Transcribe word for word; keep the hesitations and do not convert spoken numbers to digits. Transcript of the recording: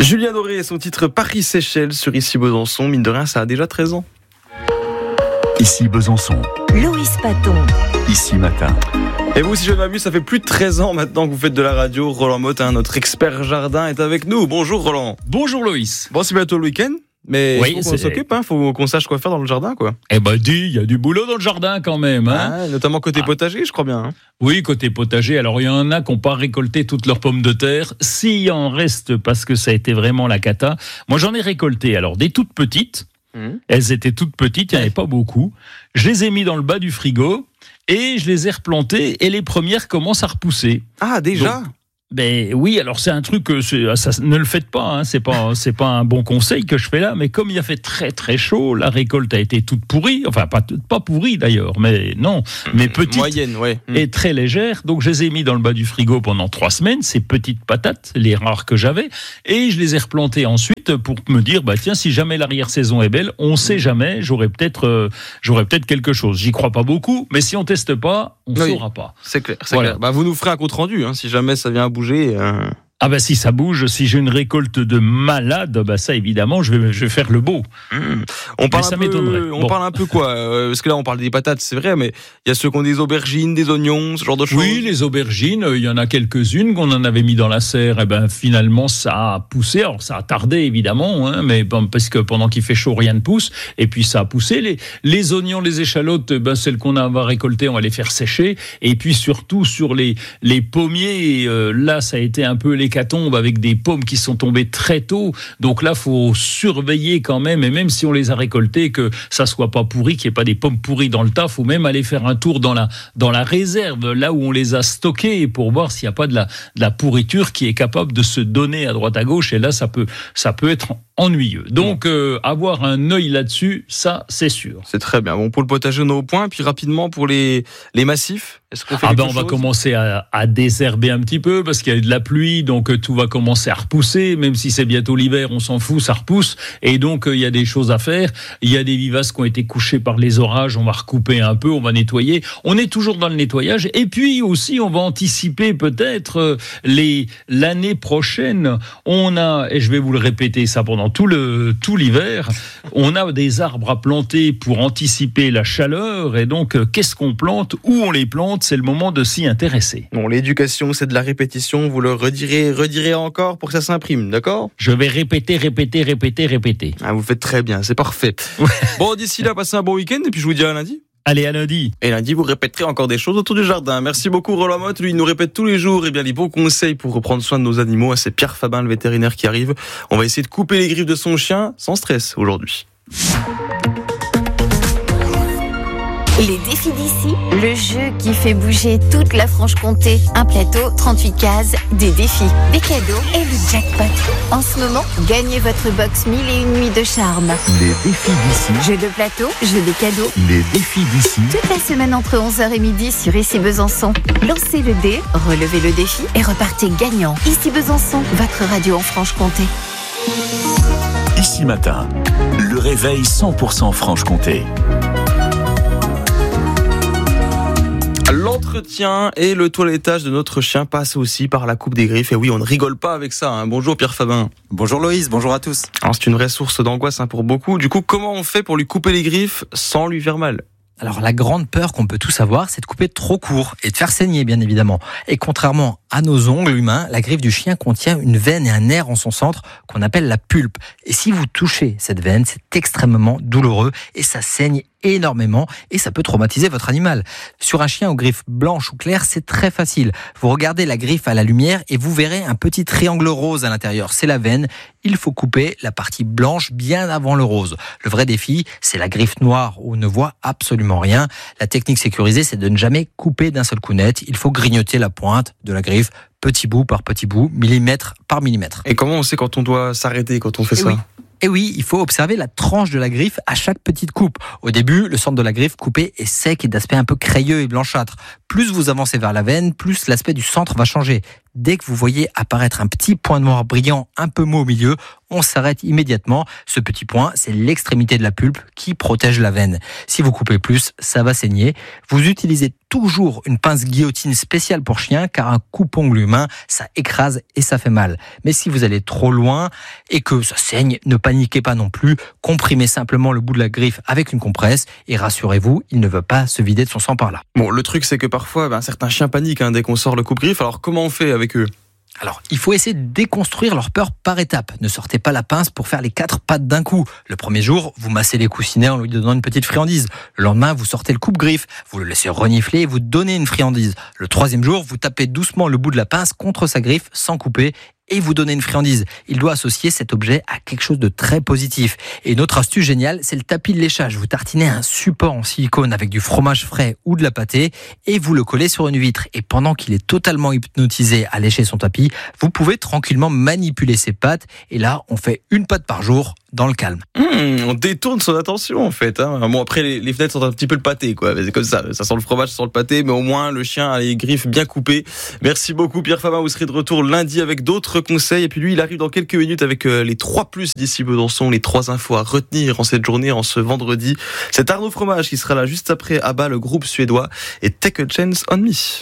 Julien Doré et son titre Paris-Seychelles sur Ici Besançon. Mine de rien, ça a déjà treize ans. Ici Besançon. Loïs Paton. Ici Matin. Et vous, si je ne m'abuse, ça fait plus de treize ans maintenant que vous faites de la radio. Roland Motte, hein, notre expert jardin, est avec nous. Bonjour Roland. Bonjour Loïs. Bon, c'est bientôt le week-end. Mais oui, il faut qu'on c'est... s'occupe, il hein, faut qu'on sache quoi faire dans le jardin, quoi. Eh ben dis, il y a du boulot dans le jardin quand même. Hein. Ah, notamment côté ah. potager, je crois bien. Hein. Oui, côté potager. Alors il y en a qui n'ont pas récolté toutes leurs pommes de terre. S'il en reste, parce que ça a été vraiment la cata. Moi j'en ai récolté. Alors des toutes petites. Mmh. Elles étaient toutes petites, il n'y en avait pas beaucoup. Je les ai mis dans le bas du frigo et je les ai replantées et les premières commencent à repousser. Ah déjà. Donc, ben oui, alors c'est un truc que c'est, ça, ne le faites pas, hein, c'est pas c'est pas un bon conseil que je fais là, mais comme il a fait très très chaud, la récolte a été toute pourrie, enfin pas pas pourrie d'ailleurs, mais non, mais petite, moyenne, ouais, et très légère. Donc je les ai mis dans le bas du frigo pendant trois semaines, ces petites patates, les rares que j'avais, et je les ai replantées ensuite pour me dire bah tiens, si jamais l'arrière-saison est belle, on sait jamais, j'aurais peut-être euh, j'aurais peut-être quelque chose. J'y crois pas beaucoup, mais si on teste pas, on oui, saura pas. C'est clair, c'est voilà. clair. Bah vous nous ferez un compte rendu, hein, si jamais ça vient à bouger. Hein. Ah bah si ça bouge, si j'ai une récolte de malade, bah ça évidemment je vais, je vais faire le beau. Mmh. On parle mais ça un peu, m'étonnerait. On bon. parle un peu quoi euh, parce que là on parle des patates, c'est vrai, mais il y a ceux qui ont des aubergines, des oignons, ce genre de choses. Oui, les aubergines, il y en a quelques-unes qu'on en avait mis dans la serre, et ben finalement ça a poussé. Alors ça a tardé évidemment, hein, mais bon, parce que pendant qu'il fait chaud rien ne pousse, et puis ça a poussé. Les, les oignons, les échalotes, ben celles qu'on a récoltées, on va les faire sécher. Et puis surtout sur les les pommiers, euh, là ça a été un peu l'hécatombe avec des pommes qui sont tombées très tôt. Donc là, faut surveiller quand même, et même si on les a récoltées, que ça soit pas pourri, qu'il n'y ait pas des pommes pourries dans le tas. Faut même aller faire un tour dans la dans la réserve, là où on les a stockées, pour voir s'il n'y a pas de la de la pourriture qui est capable de se donner à droite à gauche. Et là, ça peut ça peut être ennuyeux. Donc euh, avoir un œil là-dessus, ça c'est sûr. C'est très bien. Bon, pour le potager, on est au point. Et puis rapidement pour les les massifs. Est-ce qu'on fait ah quelque ben on chose va commencer à, à désherber un petit peu parce qu'il y a eu de la pluie, donc tout va commencer à repousser. Même si c'est bientôt l'hiver, on s'en fout, ça repousse. Et donc il y a des choses à faire. Il y a des vivaces qui ont été couchées par les orages. On va recouper un peu, on va nettoyer. On est toujours dans le nettoyage. Et puis aussi, on va anticiper peut-être les l'année prochaine. On a, et je vais vous le répéter ça pendant tout le tout l'hiver, on a des arbres à planter pour anticiper la chaleur. Et donc qu'est-ce qu'on plante, où on les plante? C'est le moment de s'y intéresser. Bon, l'éducation, c'est de la répétition. Vous le redirez, redirez encore pour que ça s'imprime, d'accord ? Je vais répéter, répéter, répéter, répéter. Ah, vous faites très bien, c'est parfait. Bon, d'ici là, passez un bon week-end et puis je vous dis à lundi. Allez, à lundi. Et lundi, vous répéterez encore des choses autour du jardin. Merci beaucoup, Roland Motte. Lui, il nous répète tous les jours eh bien, les bons conseils pour reprendre soin de nos animaux. C'est Pierre Fabin, le vétérinaire, qui arrive. On va essayer de couper les griffes de son chien sans stress aujourd'hui. Les défis d'ici, le jeu qui fait bouger toute la Franche-Comté. Un plateau, trente-huit cases, des défis, des cadeaux et le jackpot. En ce moment, gagnez votre box mille et une nuits de charme. Les défis d'ici. Jeu de plateau, jeu des cadeaux. Les défis d'ici. Toute la semaine entre onze heures et midi sur Ici Besançon. Lancez le dé, relevez le défi et repartez gagnant. Ici Besançon, votre radio en Franche-Comté. Ici Matin, le réveil cent pour cent Franche-Comté. L'entretien et le toilettage de notre chien passent aussi par la coupe des griffes. Et oui, on ne rigole pas avec ça. Hein. Bonjour Pierre Fabin. Bonjour Loïs, bonjour à tous. Alors, c'est une vraie source d'angoisse hein, pour beaucoup. Du coup, comment on fait pour lui couper les griffes sans lui faire mal ? Alors la grande peur qu'on peut tous avoir, c'est de couper trop court et de faire saigner bien évidemment. Et contrairement à nos ongles humains, la griffe du chien contient une veine et un nerf en son centre qu'on appelle la pulpe. Et si vous touchez cette veine, c'est extrêmement douloureux et ça saigne énormément et ça peut traumatiser votre animal. Sur un chien aux griffes blanches ou claires, c'est très facile. Vous regardez la griffe à la lumière et vous verrez un petit triangle rose à l'intérieur. C'est la veine. Il faut couper la partie blanche bien avant le rose. Le vrai défi, c'est la griffe noire où on ne voit absolument rien. La technique sécurisée, c'est de ne jamais couper d'un seul coup net. Il faut grignoter la pointe de la griffe petit bout par petit bout, millimètre par millimètre. Et comment on sait quand on doit s'arrêter quand on fait et ça oui. Et oui, il faut observer la tranche de la griffe à chaque petite coupe. Au début, le centre de la griffe coupée est sec et d'aspect un peu crayeux et blanchâtre. Plus vous avancez vers la veine, plus l'aspect du centre va changer. dès que vous voyez apparaître un petit point noir brillant un peu mou au milieu, on s'arrête immédiatement. Ce petit point, c'est l'extrémité de la pulpe qui protège la veine. Si vous coupez plus, ça va saigner. Vous utilisez toujours une pince guillotine spéciale pour chien, car un coupe-ongle humain, ça écrase et ça fait mal. Mais si vous allez trop loin et que ça saigne, ne paniquez pas non plus. Comprimez simplement le bout de la griffe avec une compresse et rassurez-vous, il ne veut pas se vider de son sang par là. Bon, le truc, c'est que parfois, ben, certains chiens paniquent hein, dès qu'on sort le coupe-griffe. Alors, comment on fait avec eux ? Alors, il faut essayer de déconstruire leur peur par étapes. Ne sortez pas la pince pour faire les quatre pattes d'un coup. Le premier jour, vous massez les coussinets en lui donnant une petite friandise. Le lendemain, vous sortez le coupe-griffe, vous le laissez renifler et vous donnez une friandise. Le troisième jour, vous tapez doucement le bout de la pince contre sa griffe sans couper et vous donnez une friandise. Il doit associer cet objet à quelque chose de très positif. Et une autre astuce géniale, c'est le tapis de léchage. Vous tartinez un support en silicone avec du fromage frais ou de la pâtée et vous le collez sur une vitre. Et pendant qu'il est totalement hypnotisé à lécher son tapis, vous pouvez tranquillement manipuler ses pattes. Et là, on fait une patte par jour dans le calme. Mmh, on détourne son attention en fait. Hein. Bon après les, les fenêtres sont un petit peu le pâté quoi. C'est comme ça. Ça sent le fromage, ça sent le pâté, mais au moins le chien a les griffes bien coupées. Merci beaucoup Pierre Fabin. Vous serez de retour lundi avec d'autres conseils. Et puis lui, il arrive dans quelques minutes avec euh, les trois plus d'ici Besançon, les trois infos à retenir en cette journée, en ce vendredi. C'est Arnaud Fromage qui sera là juste après Abba, le groupe suédois, et Take a Chance on Me.